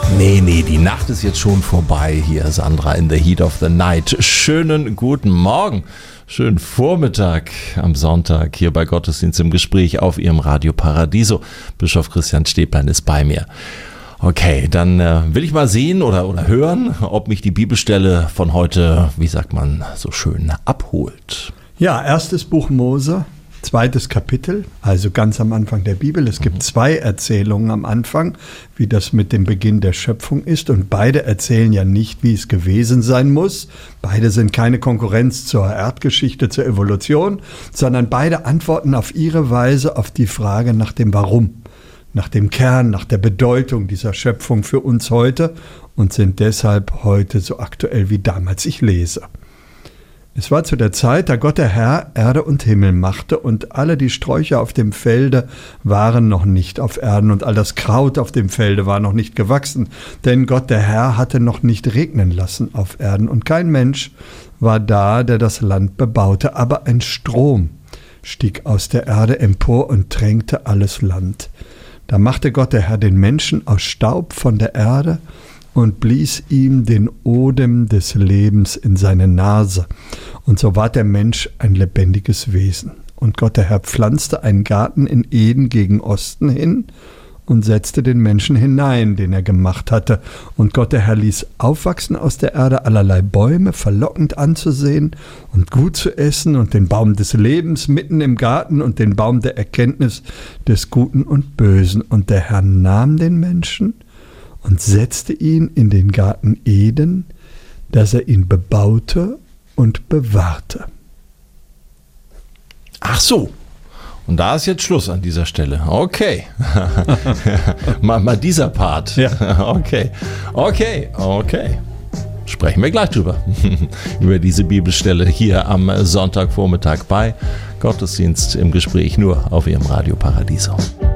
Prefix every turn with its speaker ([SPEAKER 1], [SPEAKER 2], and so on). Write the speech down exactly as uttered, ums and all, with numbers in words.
[SPEAKER 1] Nee, nee, die Nacht ist jetzt schon vorbei. Hier Sandra in the Heat of the Night. Schönen guten Morgen, schönen Vormittag am Sonntag hier bei Gottesdienst im Gespräch auf Ihrem Radio Paradiso. Bischof Christian Stäblein ist bei mir. Okay, dann äh, will ich mal sehen oder, oder hören, ob mich die Bibelstelle von heute, wie sagt man so schön, abholt.
[SPEAKER 2] Ja, erstes Buch Mose. Zweites Kapitel, also ganz am Anfang der Bibel. Es gibt zwei Erzählungen am Anfang, wie das mit dem Beginn der Schöpfung ist. Und beide erzählen ja nicht, wie es gewesen sein muss. Beide sind keine Konkurrenz zur Erdgeschichte, zur Evolution, sondern beide antworten auf ihre Weise auf die Frage nach dem Warum, nach dem Kern, nach der Bedeutung dieser Schöpfung für uns heute und sind deshalb heute so aktuell wie damals. Ich lese. Es war zu der Zeit, da Gott der Herr Erde und Himmel machte, und alle die Sträucher auf dem Felde waren noch nicht auf Erden, und all das Kraut auf dem Felde war noch nicht gewachsen, denn Gott der Herr hatte noch nicht regnen lassen auf Erden, und kein Mensch war da, der das Land bebaute, aber ein Strom stieg aus der Erde empor und tränkte alles Land. Da machte Gott der Herr den Menschen aus Staub von der Erde und blies ihm den Odem des Lebens in seine Nase. Und so ward der Mensch ein lebendiges Wesen. Und Gott der Herr pflanzte einen Garten in Eden gegen Osten hin und setzte den Menschen hinein, den er gemacht hatte. Und Gott der Herr ließ aufwachsen aus der Erde allerlei Bäume, verlockend anzusehen und gut zu essen, und den Baum des Lebens mitten im Garten und den Baum der Erkenntnis des Guten und Bösen. Und der Herr nahm den Menschen und setzte ihn in den Garten Eden, dass er ihn bebaute und bewahrte.
[SPEAKER 1] Ach so, und da ist jetzt Schluss an dieser Stelle. Okay, mal, mal dieser Part. Ja. Okay, okay, okay. Sprechen wir gleich drüber, über diese Bibelstelle hier am Sonntagvormittag bei Gottesdienst im Gespräch, nur auf Ihrem Radio Paradiso.